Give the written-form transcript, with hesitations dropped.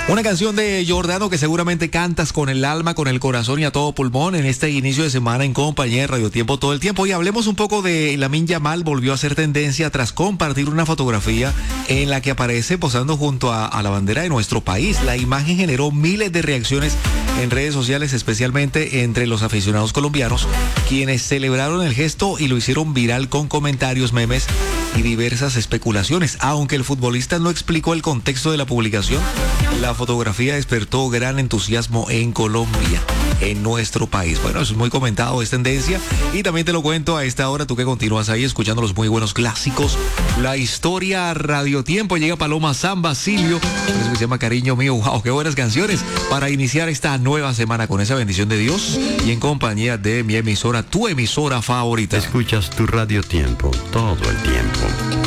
Una canción de Giordano que seguramente cantas con el alma, con el corazón y a todo pulmón en este inicio de semana en compañía de Radio Tiempo todo el tiempo. Y hablemos un poco de Lamine Yamal. Volvió a ser tendencia tras compartir una fotografía en la que aparece posando junto a la bandera de nuestro país. La imagen generó miles de reacciones en redes sociales, especialmente entre los aficionados colombianos, quienes celebraron el gesto y lo hicieron viral con comentarios, memes y diversas especulaciones. Aunque el futbolista no explicó el contexto de la publicación, la fotografía despertó gran entusiasmo en Colombia, en nuestro país. Bueno, eso es muy comentado, es tendencia. Y también te lo cuento a esta hora, tú que continúas ahí escuchando los muy buenos clásicos. La historia Radio Tiempo. Llega Paloma San Basilio, eso que se llama Cariño Mío. Wow, qué buenas canciones para iniciar esta nueva semana con esa bendición de Dios y en compañía de mi emisora, tu emisora favorita. Escuchas tu Radio Tiempo todo el tiempo.